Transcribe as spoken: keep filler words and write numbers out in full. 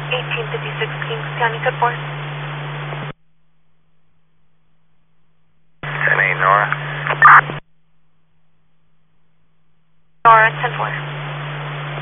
eighteen fifty-six Kings County, code four. ten eight, Nora. Nora,